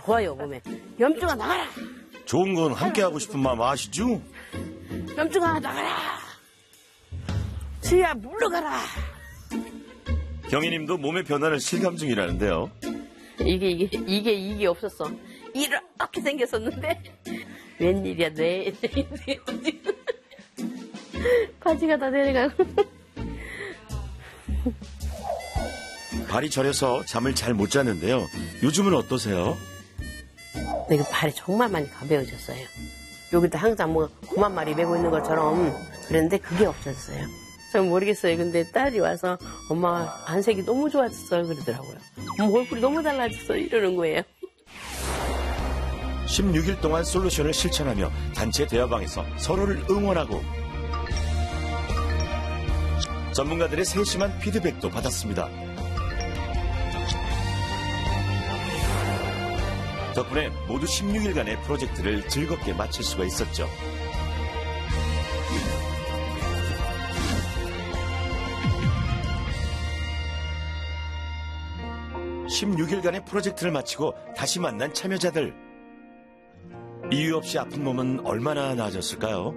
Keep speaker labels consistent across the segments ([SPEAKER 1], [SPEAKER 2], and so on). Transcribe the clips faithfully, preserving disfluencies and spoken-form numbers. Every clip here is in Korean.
[SPEAKER 1] 좋아요, 몸에. 염증아, 나가라!
[SPEAKER 2] 좋은 건 함께하고 싶은 마음 아시죠?
[SPEAKER 1] 염증아, 나가라! 지혜야, 물러가라!
[SPEAKER 2] 경희님도 몸의 변화를 실감 중이라는데요.
[SPEAKER 1] 이게, 이게, 이게, 이게 없었어. 이렇게 생겼었는데, 웬일이야, 내, 내, 내, 바지가 다 내려가고.
[SPEAKER 2] 발이 저려서 잠을 잘 못 자는데요. 요즘은 어떠세요?
[SPEAKER 1] 내가 발이 정말 많이 가벼워졌어요. 여기도 항상 뭐 고만 마리 메고 있는 것처럼 그랬는데 그게 없어졌어요. 전 모르겠어요. 근데 딸이 와서 엄마 안색이 너무 좋아졌어요 그러더라고요. 어머, 얼굴이 너무 달라졌어 이러는 거예요.
[SPEAKER 2] 십육 일 동안 솔루션을 실천하며 단체 대화방에서 서로를 응원하고 전문가들의 세심한 피드백도 받았습니다. 덕분에 모두 십육 일간의 프로젝트를 즐겁게 마칠 수가 있었죠. 십육 일간의 프로젝트를 마치고 다시 만난 참여자들. 이유 없이 아픈 몸은 얼마나 나아졌을까요?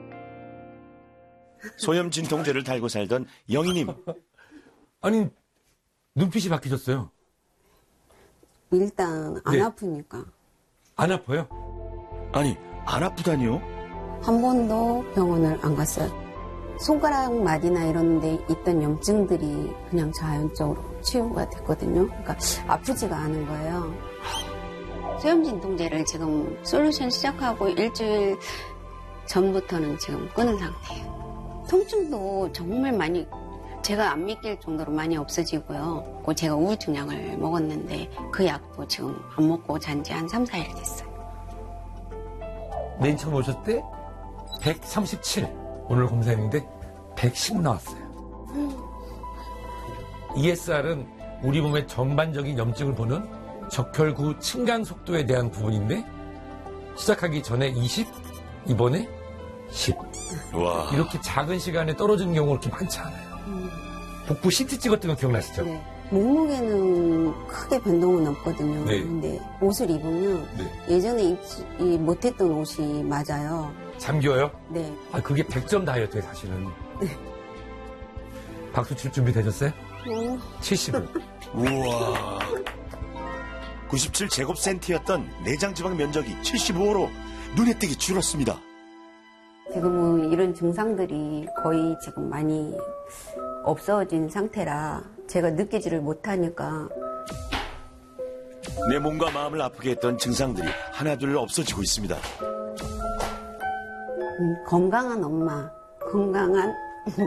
[SPEAKER 2] 소염진통제를 달고 살던 영희님.
[SPEAKER 3] 아니, 눈빛이 바뀌셨어요.
[SPEAKER 4] 일단 안
[SPEAKER 3] 네.
[SPEAKER 4] 아프니까.
[SPEAKER 3] 안 아파요?
[SPEAKER 2] 아니, 안 아프다니요?
[SPEAKER 4] 한 번도 병원을 안 갔어요. 손가락 마디나 이런 데 있던 염증들이 그냥 자연적으로 치유가 됐거든요. 그러니까 아프지가 않은 거예요. 소염진통제를 지금 솔루션 시작하고 일주일 전부터는 지금 끊은 상태예요. 통증도 정말 많이 제가 안 믿길 정도로 많이 없어지고요. 제가 우울증 약을 먹었는데 그 약도 지금 안 먹고 잔 지 한 삼, 사 일 됐어요.
[SPEAKER 3] 맨 처음 오셨을 때 백삼십칠. 오늘 검사했는데 백십 나왔어요. 이에스알은 우리 몸의 전반적인 염증을 보는 적혈구 증강 속도에 대한 부분인데 시작하기 전에 이십, 이번에 십.
[SPEAKER 2] 와.
[SPEAKER 3] 이렇게 작은 시간에 떨어지는 경우가 그렇게 많지 않아요. 복부 씨티 찍었던 거 기억나시죠?
[SPEAKER 4] 네. 몸무게는 크게 변동은 없거든요.
[SPEAKER 3] 네.
[SPEAKER 4] 근데 옷을 입으면
[SPEAKER 3] 네.
[SPEAKER 4] 예전에 입지 못했던 옷이 맞아요.
[SPEAKER 3] 잠겨요?
[SPEAKER 4] 네.
[SPEAKER 3] 아, 그게 백 점 다이어트예요, 사실은. 박수 칠 준비 되셨어요?
[SPEAKER 4] 어.
[SPEAKER 3] 칠십오.
[SPEAKER 2] 우와. 구십칠 제곱센티였던 내장지방 면적이 칠십오로 눈에 띄게 줄었습니다.
[SPEAKER 4] 지금은 이런 증상들이 거의 지금 많이 없어진 상태라 제가 느끼지를 못하니까
[SPEAKER 2] 내 몸과 마음을 아프게 했던 증상들이 하나둘 없어지고 있습니다.
[SPEAKER 4] 음, 건강한 엄마, 건강한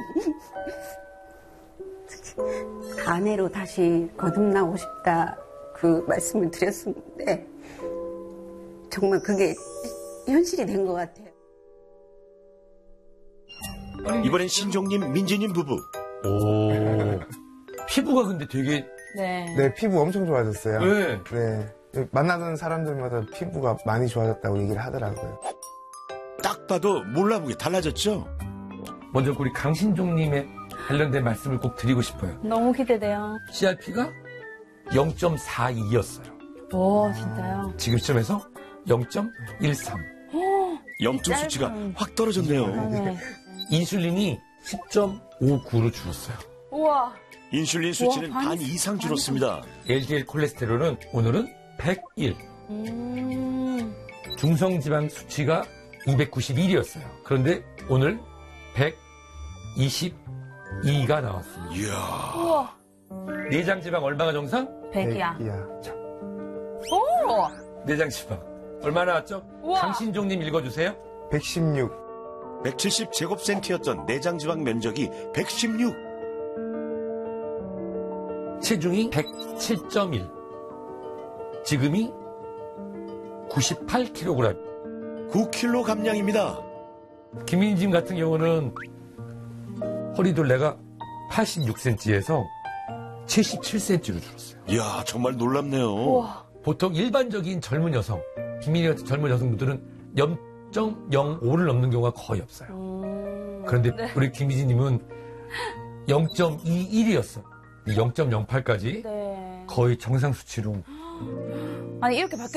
[SPEAKER 4] 아내로 다시 거듭나고 싶다 그 말씀을 드렸었는데 정말 그게 현실이 된 것 같아요.
[SPEAKER 2] 이번엔 신종님, 민지님 부부.
[SPEAKER 3] 오. 피부가 근데 되게.
[SPEAKER 5] 네.
[SPEAKER 6] 네, 피부 엄청 좋아졌어요.
[SPEAKER 3] 네.
[SPEAKER 6] 네. 만나던 사람들마다 피부가 많이 좋아졌다고 얘기를 하더라고요.
[SPEAKER 2] 딱 봐도 몰라보게 달라졌죠?
[SPEAKER 3] 먼저 우리 강신종님의 관련된 말씀을 꼭 드리고 싶어요.
[SPEAKER 5] 너무 기대돼요.
[SPEAKER 3] 씨알피가 영 점 사이였어요.
[SPEAKER 5] 오, 진짜요?
[SPEAKER 3] 지금 시점에서 영 점 일삼.
[SPEAKER 2] 염증 수치가 확 떨어졌네요.
[SPEAKER 5] 네.
[SPEAKER 3] 인슐린이 십 점 오구로 줄었어요.
[SPEAKER 5] 우와.
[SPEAKER 2] 인슐린 수치는
[SPEAKER 5] 우와,
[SPEAKER 2] 반
[SPEAKER 5] 반
[SPEAKER 2] 이상 줄었습니다.
[SPEAKER 3] 엘디엘 콜레스테롤은 오늘은 백일.
[SPEAKER 5] 음.
[SPEAKER 3] 중성지방 수치가 이백구십일이었어요. 그런데 오늘 백이십이가 나왔습니다.
[SPEAKER 2] 이야.
[SPEAKER 5] 우와.
[SPEAKER 3] 내장지방 얼마가 정상?
[SPEAKER 5] 백이야.
[SPEAKER 6] 이야.
[SPEAKER 5] 오!
[SPEAKER 3] 내장지방. 얼마 나왔죠?
[SPEAKER 5] 우와.
[SPEAKER 3] 강신종님 읽어주세요.
[SPEAKER 6] 백십육.
[SPEAKER 2] 백칠십 제곱센티였던 내장지방 면적이 백십육.
[SPEAKER 3] 체중이 백칠 점 일. 지금이 구십팔 킬로그램.
[SPEAKER 2] 구 킬로그램 감량입니다.
[SPEAKER 3] 김민진 같은 경우는 허리둘레가 팔십육 센티미터에서 칠십칠 센티미터로 줄었어요.
[SPEAKER 2] 이야, 정말 놀랍네요.
[SPEAKER 5] 우와.
[SPEAKER 3] 보통 일반적인 젊은 여성, 김민희 같은 젊은 여성분들은 영 점 영오를 넘는 경우가 거의 없어요.
[SPEAKER 5] 음.
[SPEAKER 3] 그런데
[SPEAKER 5] 네.
[SPEAKER 3] 우리 김민지님은 영 점 이일이었어. 영 점 영팔까지
[SPEAKER 5] 네.
[SPEAKER 3] 거의 정상 수치로.
[SPEAKER 5] 아니, 이렇게 바뀌